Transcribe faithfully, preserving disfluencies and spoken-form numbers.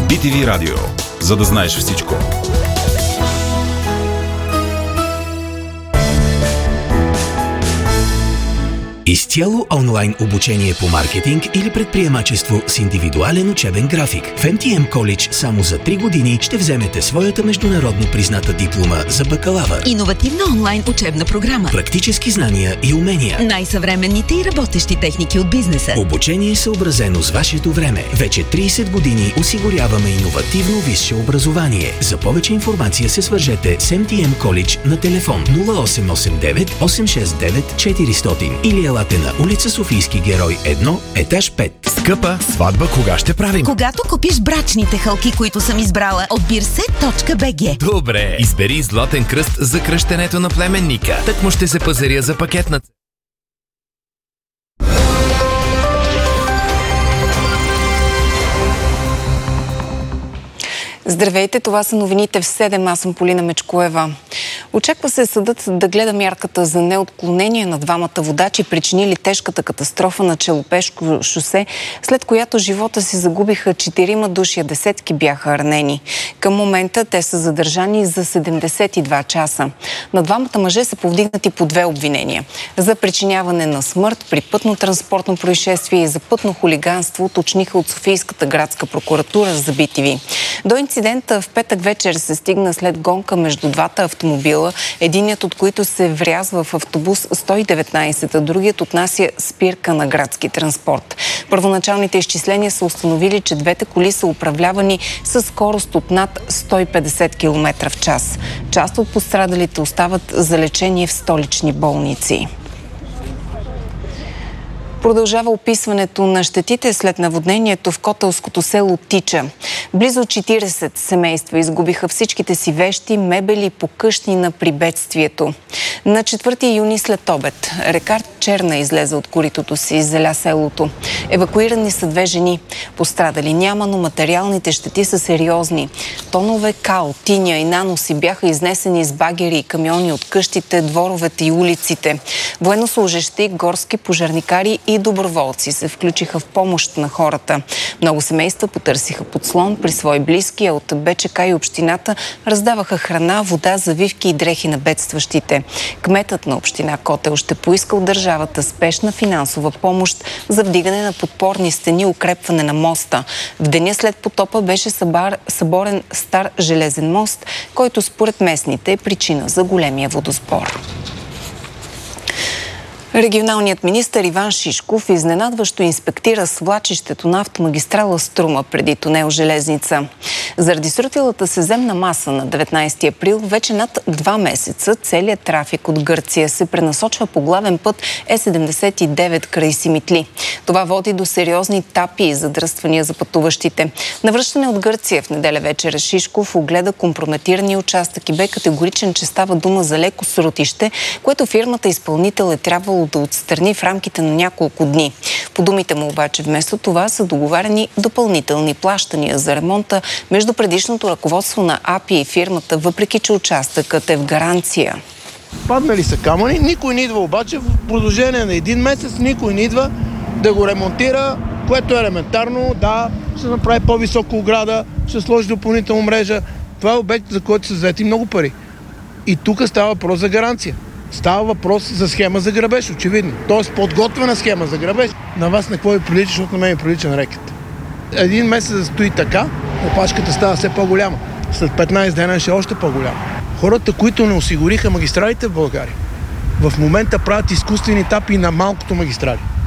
би ти ви Радио, за да знаеш всичко. Изцяло онлайн обучение по маркетинг или предприемачество с индивидуален учебен график. В Ем Ти Ем College само за три години ще вземете своята международно призната диплома за бакалавър. Иновативна онлайн учебна програма. Практически знания и умения. Най-съвременните и работещи техники от бизнеса. Обучение съобразено с вашето време. Вече трийсет години осигуряваме иновативно висше образование. За повече информация се свържете с Ем Ти Ем College на телефон нула осем осем девет осем шест девет четиристотин или елате на улица Софийски герой едно, етаж пет. Скъпа, сватба кога ще правим? Когато купиш брачните хълки, които съм избрала от бирсе точка би джи. Добре, избери златен кръст за кръщенето на племенника. Так му ще се пазаря за пакетната. Здравейте, това са новините в седем. Аз съм Полина Мечкоева. Очаква се съдът да гледа мярката за неотклонение на двамата водачи, причинили тежката катастрофа на Челопешко шосе, след която живота си загубиха четирима души, а десетки бяха ранени. Към момента те са задържани за седемдесет и два часа. На двамата мъже са повдигнати по две обвинения. За причиняване на смърт при пътно-транспортно происшествие и за пътно хулиганство, уточниха от Софийската градска прокуратура за Би Ти Ви. До инцидента в петък вечер се стигна след гонка между двата автомобила, единият от които се врязва в автобус сто и деветнайсет, а другият отнася спирка на градски транспорт. Първоначалните изчисления са установили, че двете коли са управлявани със скорост от над сто и петдесет километра в час. Част от пострадалите остават за лечение в столични болници. Продължава описването на щетите след наводнението в котелското село Тича. Близо четирийсет семейства изгубиха всичките си вещи, мебели по къщнина при бедствието. На четвърти юни след обед река Черна излезе от коритото си и заля селото. Евакуирани са две жени. Пострадали няма, но материалните щети са сериозни. Тонове кал, тиня и наноси бяха изнесени с багери и камиони от къщите, дворовете и улиците. Военнослужещи, горски пожарникари и доброволци се включиха в помощ на хората. Много семейства потърсиха подслон при свои близки, а от Бе Че Ка и общината раздаваха храна, вода, завивки и дрехи на бедстващите. Кметът на община Котел ще поиска от държавата спешна финансова помощ за вдигане на подпорни стени и укрепване на моста. В деня след потопа беше събар, съборен стар железен мост, който според местните е причина за големия водосбор. Регионалният министър Иван Шишков изненадващо инспектира свлачището на автомагистрала Струма преди тунел Железница. Заради срутилата се земна маса на деветнайсети април, вече над два месеца целият трафик от Гърция се пренасочва по главен път Е седемдесет и девет край Симитли. Това води до сериозни тапи и задръствания за пътуващите. На връщане от Гърция в неделя вечер Шишков огледа компрометирани участък и бе категоричен, че става дума за леко срутище, което фирмата изпълнител е трябвало да отстрани в рамките на няколко дни. По думите му обаче вместо това са договарени допълнителни плащания за ремонта между предишното ръководство на А Пи и фирмата, въпреки че участъкът е в гаранция. Паднали са камъни, никой не идва обаче в продължение на един месец, никой не идва да го ремонтира, което е елементарно, да, ще направи по-висока ограда, ще сложи допълнителна мрежа. Това е обект, за който са взети много пари. И тук става въпрос за гаранция. Става въпрос за схема за грабеж, очевидно. Тоест подготвена схема за грабеж. На вас на какво ви прилича, защото на мен ми прилича на реката. Един месец да стои така, опашката става все по-голяма. След петнайсет дена ще е още по-голяма. Хората, които не осигуриха магистралите в България, в момента правят изкуствени тапи на малкото магистрали.